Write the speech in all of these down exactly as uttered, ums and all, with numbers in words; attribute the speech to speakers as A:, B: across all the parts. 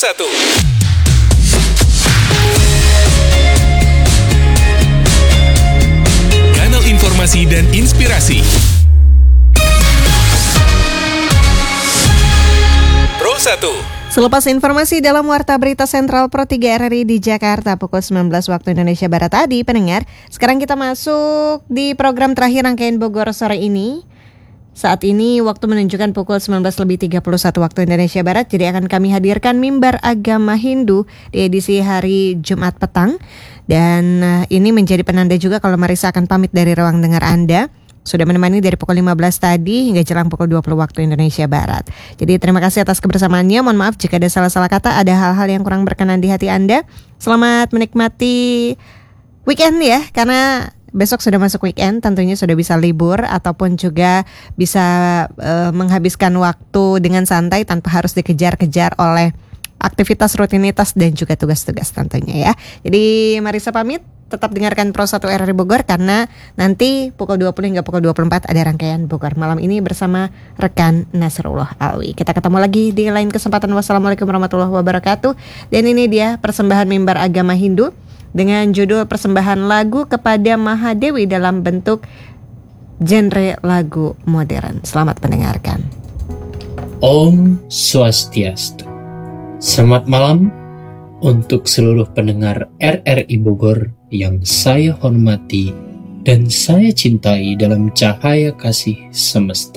A: satu. Kanal informasi dan inspirasi. Pro satu.
B: Selepas informasi dalam Warta Berita Sentral Pro tiga R R I di Jakarta pukul sembilan belas waktu Indonesia Barat tadi, pendengar, sekarang kita masuk di program terakhir rangkaian Bogor sore ini. Saat ini waktu menunjukkan pukul sembilan belas lebih tiga puluh satu waktu Indonesia Barat, jadi akan kami hadirkan Mimbar Agama Hindu di edisi hari Jumat petang. Dan ini menjadi penanda juga kalau Marissa akan pamit dari ruang dengar Anda. Sudah menemani dari pukul lima belas tadi hingga jelang pukul dua puluh waktu Indonesia Barat. Jadi terima kasih atas kebersamaannya. Mohon maaf jika ada salah-salah kata, ada hal-hal yang kurang berkenan di hati Anda. Selamat menikmati weekend ya, karena besok sudah masuk weekend, tentunya sudah bisa libur ataupun juga bisa uh, menghabiskan waktu dengan santai tanpa harus dikejar-kejar oleh aktivitas rutinitas dan juga tugas-tugas tentunya ya. Jadi Marissa pamit. Tetap dengarkan Pro satu R R I Bogor karena nanti pukul dua puluh hingga pukul dua puluh empat ada rangkaian Bogor malam ini bersama rekan Nasrullah Alwi. Kita ketemu lagi di lain kesempatan. Wassalamualaikum warahmatullahi wabarakatuh. Dan ini dia persembahan Mimbar Agama Hindu dengan judul persembahan lagu kepada Mahadewi dalam bentuk genre lagu modern. Selamat mendengarkan.
C: Om Swastiastu. Selamat malam untuk seluruh pendengar R R I Bogor yang saya hormati dan saya cintai dalam cahaya kasih semesta.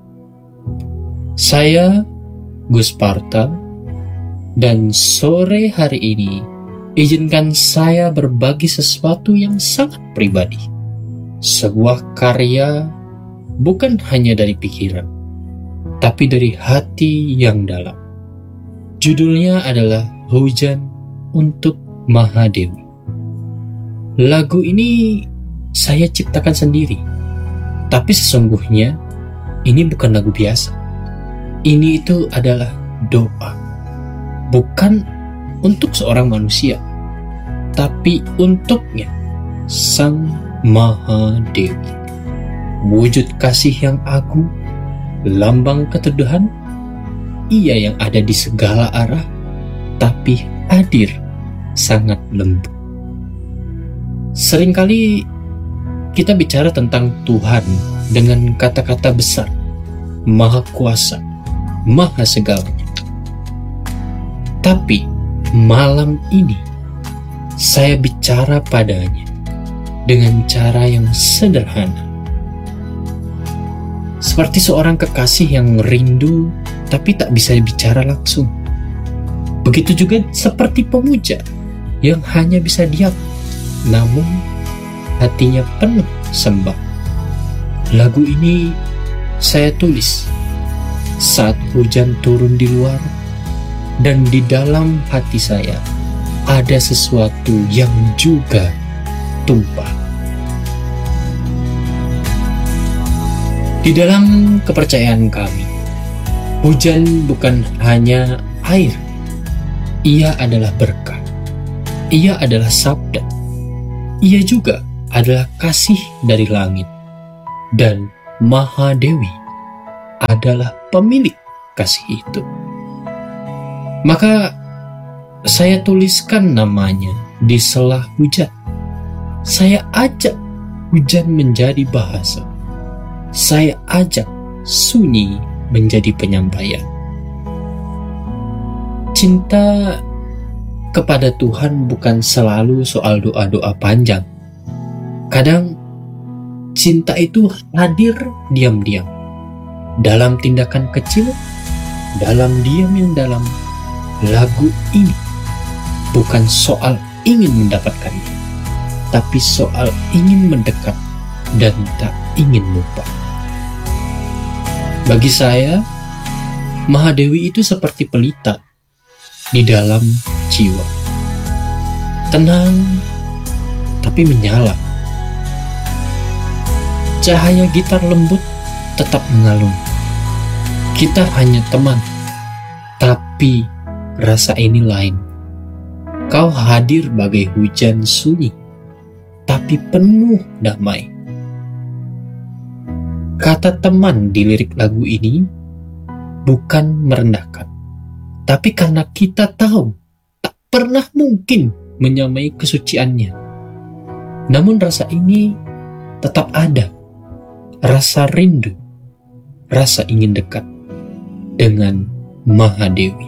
C: Saya Gus Parta, dan sore hari ini izinkan saya berbagi sesuatu yang sangat pribadi. Sebuah karya bukan hanya dari pikiran, tapi dari hati yang dalam. Judulnya adalah Hujan untuk Mahadewi. Lagu ini saya ciptakan sendiri, tapi sesungguhnya ini bukan lagu biasa. Ini itu adalah doa, bukan untuk seorang manusia, tapi untuknya Sang Mahadewi. Wujud kasih yang agung, lambang keteduhan, ia yang ada di segala arah, tapi hadir sangat lembut. Seringkali kita bicara tentang Tuhan dengan kata-kata besar, Maha Kuasa, Maha Segalanya. Tapi malam ini saya bicara padanya dengan cara yang sederhana. Seperti seorang kekasih yang rindu tapi tak bisa bicara langsung. Begitu juga seperti pemuja yang hanya bisa diam, namun hatinya penuh sembah. Lagu ini saya tulis saat hujan turun di luar, dan di dalam hati saya ada sesuatu yang juga tumpah. Di dalam kepercayaan kami, hujan bukan hanya air, ia adalah berkah. Ia adalah sabda. Ia juga adalah kasih dari langit. Dan Mahadewi adalah pemilik kasih itu. Maka saya tuliskan namanya di sela hujan. Saya ajak hujan menjadi bahasa. Saya ajak sunyi menjadi penyampaian. Cinta kepada Tuhan bukan selalu soal doa-doa panjang. Kadang cinta itu hadir diam-diam, dalam tindakan kecil, dalam diam yang dalam. Lagu ini bukan soal ingin mendapatkannya, tapi soal ingin mendekat dan tak ingin lupa. Bagi saya, Mahadewi itu seperti pelita di dalam jiwa. Tenang, tapi menyala. Cahaya gitar lembut tetap mengalun. Kita hanya teman, tapi rasa ini lain. Kau hadir bagai hujan sunyi, tapi penuh damai. Kata teman di lirik lagu ini bukan merendahkan, tapi karena kita tahu tak pernah mungkin menyamai kesuciannya. Namun rasa ini tetap ada, rasa rindu, rasa ingin dekat dengan Mahadewi.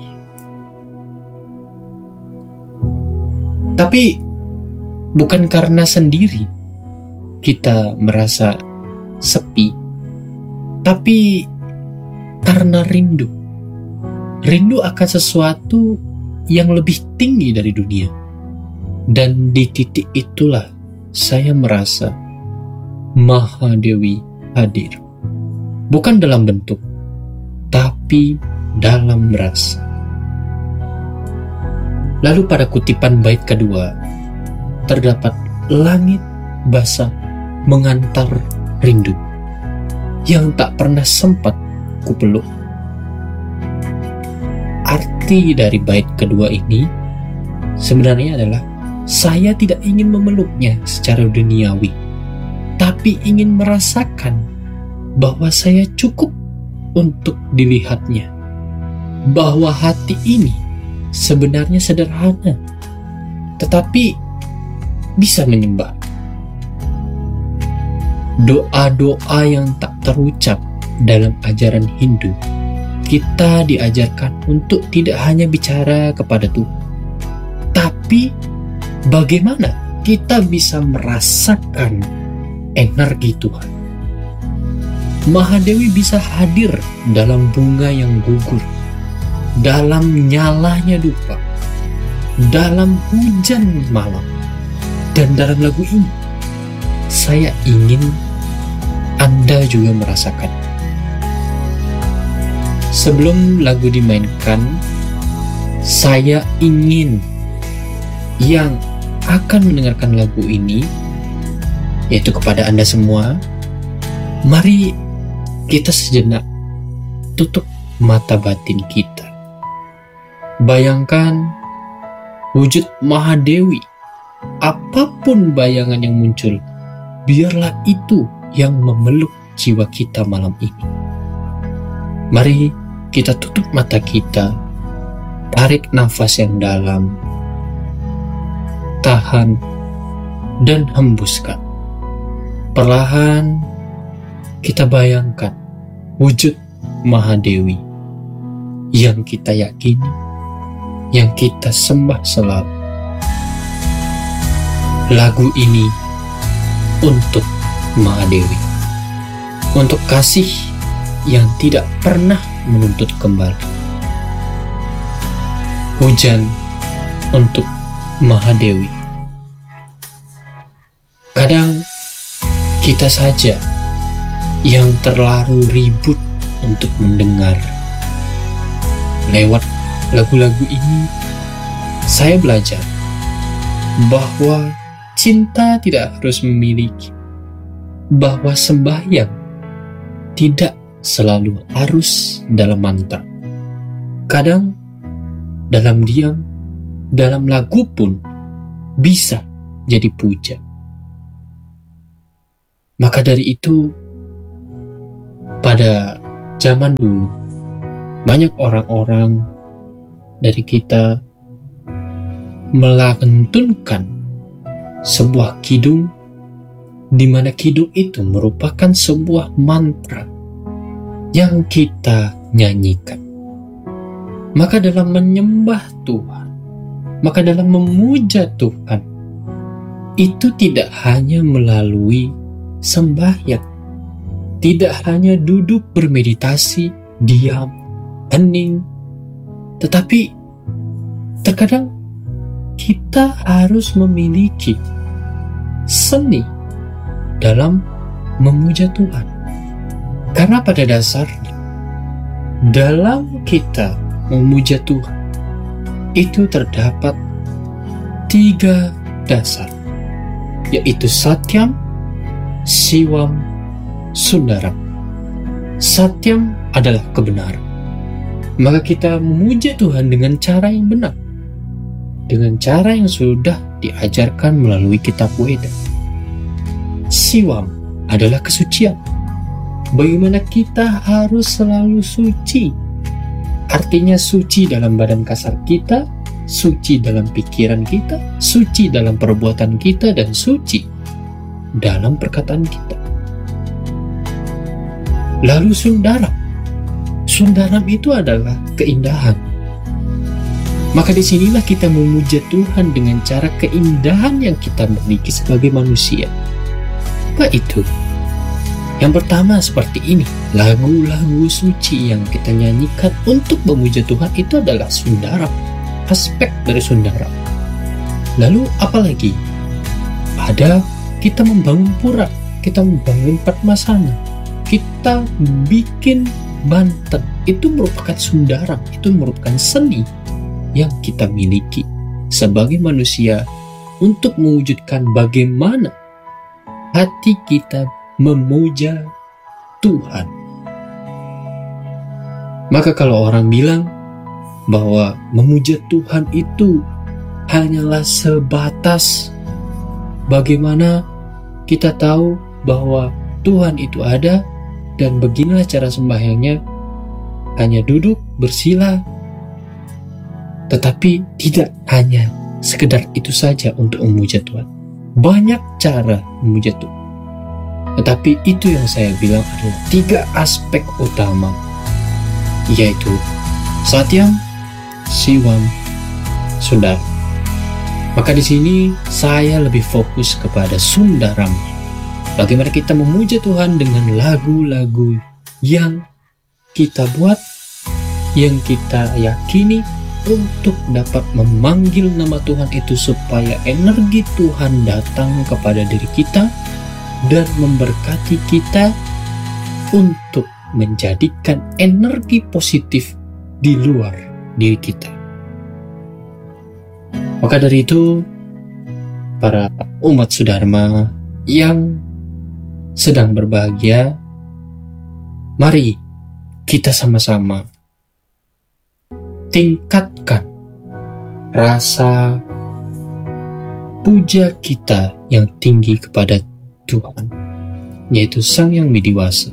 C: Tapi bukan karena sendiri kita merasa sepi, tapi karena rindu. Rindu akan sesuatu yang lebih tinggi dari dunia. Dan di titik itulah saya merasa Mahadewi hadir. Bukan dalam bentuk, tapi dalam rasa. Lalu pada kutipan bait kedua, terdapat langit basah mengantar rindu yang tak pernah sempat kupeluk. Arti dari bait kedua ini sebenarnya adalah saya tidak ingin memeluknya secara duniawi, tapi ingin merasakan bahwa saya cukup untuk dilihatnya, bahwa hati ini sebenarnya sederhana, tetapi bisa menyembah. Doa-doa yang tak terucap dalam ajaran Hindu, kita diajarkan untuk tidak hanya bicara kepada Tuhan, tapi bagaimana kita bisa merasakan energi Tuhan. Mahadewi bisa hadir dalam bunga yang gugur, dalam nyalanya dupa, dalam hujan malam. Dan dalam lagu ini, saya ingin Anda juga merasakan. Sebelum lagu dimainkan, saya ingin yang akan mendengarkan lagu ini, yaitu kepada Anda semua, mari kita sejenak tutup mata batin kita. Bayangkan wujud Mahadewi. Apapun bayangan yang muncul, biarlah itu yang memeluk jiwa kita malam ini. Mari kita tutup mata kita, tarik nafas yang dalam, tahan, dan hembuskan. Perlahan kita bayangkan wujud Mahadewi yang kita yakini, yang kita sembah selalu. Lagu ini untuk Mahadewi, untuk kasih yang tidak pernah menuntut kembali. Hujan untuk Mahadewi. Kadang kita saja yang terlalu ribut untuk mendengar. Lewat lagu-lagu ini, saya belajar bahwa cinta tidak harus memiliki, bahwa sembahyang tidak selalu harus dalam mantra. Kadang dalam diam, dalam lagu pun bisa jadi puja. Maka dari itu, pada zaman dulu, banyak orang-orang dari kita melantunkan sebuah kidung, di mana kidung itu merupakan sebuah mantra yang kita nyanyikan. Maka dalam menyembah Tuhan, maka dalam memuja Tuhan, itu tidak hanya melalui sembahyang, tidak hanya duduk bermeditasi, diam, hening, tetapi terkadang kita harus memiliki seni dalam memuja Tuhan. Karena pada dasarnya, dalam kita memuja Tuhan, itu terdapat tiga dasar, yaitu Satyam, Siwam, Sundaram. Satyam adalah kebenaran. Maka kita memuja Tuhan dengan cara yang benar, dengan cara yang sudah diajarkan melalui kitab Weda. Siwam adalah kesucian. Bagaimana kita harus selalu suci, Artinya suci dalam badan kasar kita, suci dalam pikiran kita, suci dalam perbuatan kita, dan suci dalam perkataan kita. Lalu sundaram. Sundaram itu adalah keindahan. Maka disinilah kita memuja Tuhan dengan cara keindahan yang kita miliki sebagai manusia. Apa itu? Yang pertama seperti ini, lagu-lagu suci yang kita nyanyikan untuk memuja Tuhan itu adalah sundaram, aspek dari sundaram. Lalu apalagi? Ada kita membangun pura, kita membangun padmasana, kita bikin banten, itu merupakan sundaram, itu merupakan seni yang kita miliki sebagai manusia untuk mewujudkan bagaimana hati kita memuja Tuhan. Maka kalau orang bilang bahwa memuja Tuhan itu hanyalah sebatas bagaimana kita tahu bahwa Tuhan itu ada dan beginilah cara sembahyangnya, hanya duduk bersila, tetapi tidak hanya sekedar itu saja untuk memuja Tuhan. Banyak cara memuja Tuhan. Tetapi itu yang saya bilang adalah tiga aspek utama, yaitu satyam, siwam, sundaram. Maka di sini saya lebih fokus kepada sundaram. Bagaimana kita memuja Tuhan dengan lagu-lagu yang kita buat, yang kita yakini untuk dapat memanggil nama Tuhan itu supaya energi Tuhan datang kepada diri kita dan memberkati kita untuk menjadikan energi positif di luar diri kita. Maka dari itu, para umat Sudharma yang sedang berbahagia, mari kita sama-sama tingkatkan rasa puja kita yang tinggi kepada Tuhan, yaitu Sang Yang Widiwasa.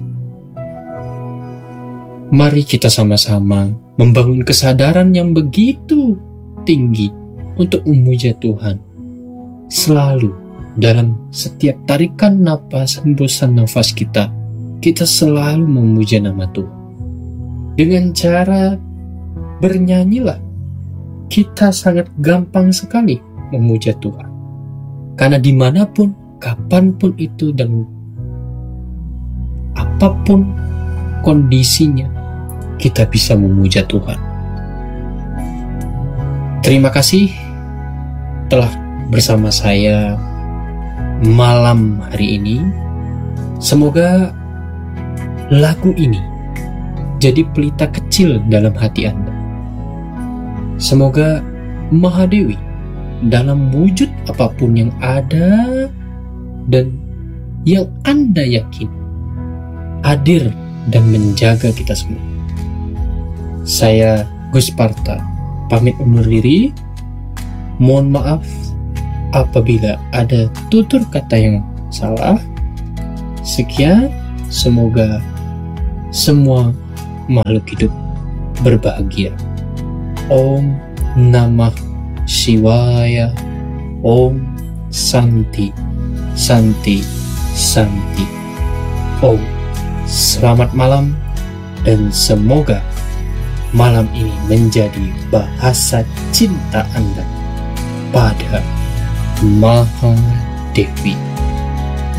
C: Mari kita sama-sama membangun kesadaran yang begitu tinggi untuk memuja Tuhan. Selalu dalam setiap tarikan napas, hembusan nafas kita, kita selalu memuja nama Tuhan. Dengan cara bernyanyilah, kita sangat gampang sekali memuja Tuhan. Karena dimanapun, kapanpun itu dan apapun kondisinya, kita bisa memuja Tuhan. Terima kasih telah bersama saya malam hari ini. Semoga lagu ini jadi pelita kecil dalam hati Anda. Semoga Mahadewi dalam wujud apapun yang ada dan yang Anda yakin hadir dan menjaga kita semua. Saya Gus Parta pamit undur diri. Mohon maaf apabila ada tutur kata yang salah. Sekian, semoga semua makhluk hidup berbahagia. Om Namah Shivaya. Om Santi Santi Santi. Om. Selamat malam dan semoga malam ini menjadi bahasa cinta Anda pada Mahadewi.